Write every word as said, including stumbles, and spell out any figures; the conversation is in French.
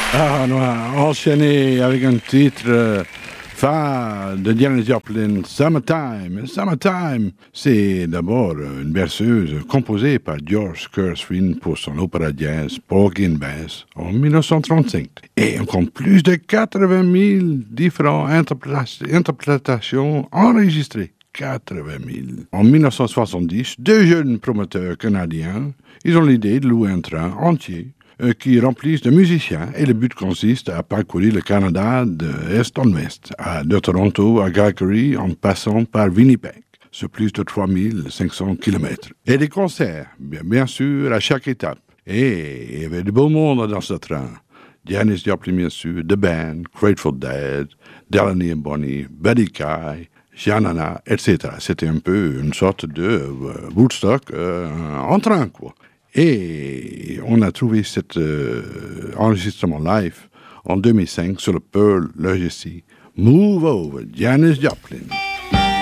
Ah, on a enchaîné avec un titre euh, phare de Janis Joplin, Summertime. Summertime, c'est d'abord une berceuse composée par George Gershwin pour son opéra jazz Porgy and Bess en dix-neuf cent trente-cinq. Et on compte plus de quatre-vingt mille différentes interpréta- interprétations enregistrées. quatre-vingt mille. En dix-neuf cent soixante-dix, deux jeunes promoteurs canadiens, ils ont l'idée de louer un train entier euh, qui remplissent de musiciens et le but consiste à parcourir le Canada d'est en ouest, à, de Toronto à Calgary en passant par Winnipeg, sur plus de trois mille cinq cents kilomètres. Et des concerts, bien, bien sûr, à chaque étape. Et il y avait de beau monde dans ce train. Janis Joplin, bien sûr, The Band, Grateful Dead, Delaney and Bonnie, Buddy Guy, Janana, et cetera. C'était un peu une sorte de euh, Woodstock euh, en train, quoi. Et on a trouvé cet euh, enregistrement live en deux mille cinq sur le Pearl Legacy. Move Over, Janis Joplin.